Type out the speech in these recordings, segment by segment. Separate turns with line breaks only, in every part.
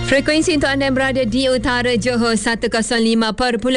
Frekuensi untuk anda yang berada di utara Johor 105.3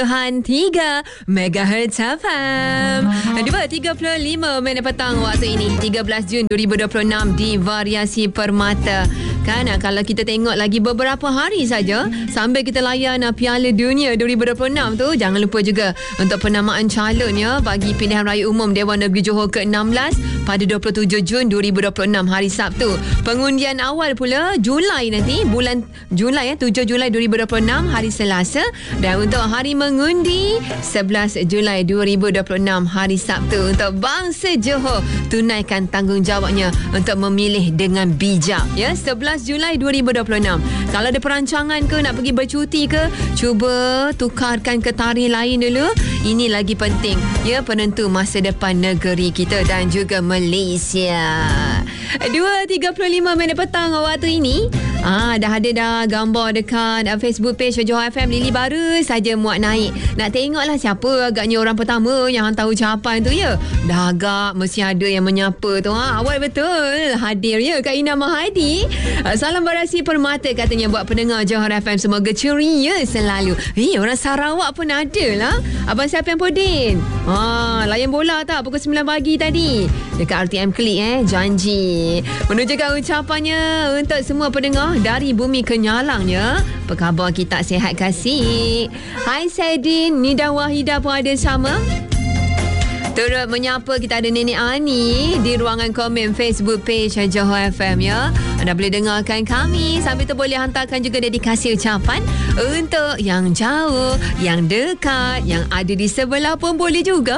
MHz FM. 2.35 minit petang waktu ini 13 Jun 2026 di Variasi Permata. Kan kalau kita tengok lagi beberapa hari saja sambil kita layan Piala Dunia 2026 tu, jangan lupa juga untuk penamaan calon ya bagi pilihan raya umum Dewan Negeri Johor ke-16 pada 27 Jun 2026 hari Sabtu. Pengundian awal pula Julai nanti, bulan Julai 7 Julai 2026 hari Selasa, dan untuk hari mengundi 11 Julai 2026 hari Sabtu. Untuk bangsa Johor tunaikan tanggungjawabnya untuk memilih dengan bijak ya. 11 Julai 2026. Kalau ada perancangan ke nak pergi bercuti ke, cuba tukarkan ke tarikh lain dulu. Ini lagi penting ya, penentu masa depan negeri kita dan juga Malaysia. 2.35 minit petang waktu ini. Dah ada dah gambar dekat Facebook page Johor FM. Lily baru saja muat naik. Nak tengoklah siapa agaknya orang pertama yang hantar ucapan tu ya. Dah agak mesti ada yang menyapa tu. Awal betul hadir ya Kak Ina Mahadi. Salam Variasi Permata katanya buat pendengar Johor FM. Semoga ceria selalu. Orang Sarawak pun ada lah. Abang siapa yang Podin? Layan bola tak pukul 9 pagi tadi dekat RTM Klik janji. Menunjukkan ucapannya untuk semua pendengar dari bumi kenyalangnya. Apa khabar kita, sihat kasih? Hai Saidin, Nida Wahidah pun ada sama. Turut menyapa kita ada Nenek Ani di ruangan komen Facebook page Johor FM ya. Anda boleh dengarkan kami sambil tu boleh hantarkan juga dedikasi ucapan untuk yang jauh, yang dekat, yang ada di sebelah pun boleh juga.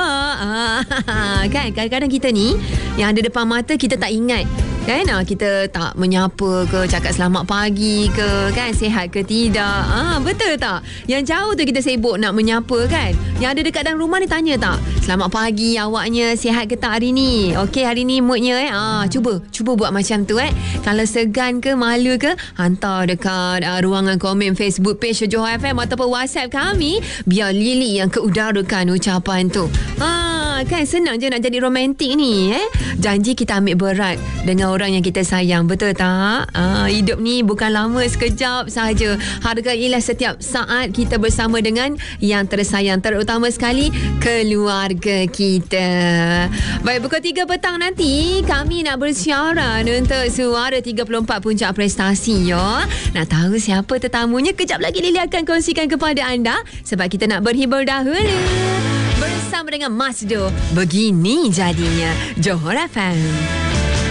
Kan kadang-kadang kita ni yang ada depan mata kita tak ingat. Kan kita tak menyapa ke, cakap selamat pagi ke, kan sihat ke tidak. Betul tak? Yang jauh tu kita sibuk nak menyapa kan. Yang ada dekat dalam rumah ni tanya tak, selamat pagi awaknya, sihat ke tak hari ni? Okey hari ni moodnya cuba buat macam tu Kalau segan ke, malu ke, hantar dekat ruangan komen Facebook page Johor FM ataupun WhatsApp kami, biar Lily yang keudarakan ucapan tu. Kan senang je nak jadi romantik ni Janji kita ambil berat dengan orang yang kita sayang, betul tak? Hidup ni bukan lama, sekejap sahaja. Hargailah setiap saat kita bersama dengan yang tersayang, terutama sekali keluarga kita. Baik, pukul 3 petang nanti kami nak bersiaran untuk Suara 34 Puncak Prestasi ya. Nak tahu siapa tetamunya? Kejap lagi Lily akan kongsikan kepada anda sebab kita nak berhibur dahulu bersama dengan Masdo. Begini jadinya Johor FM.